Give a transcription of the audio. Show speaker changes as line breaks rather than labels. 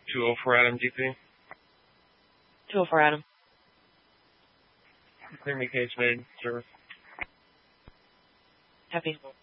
204 Adam GP.
204 Adam.
Clear me case made, service.
Happy.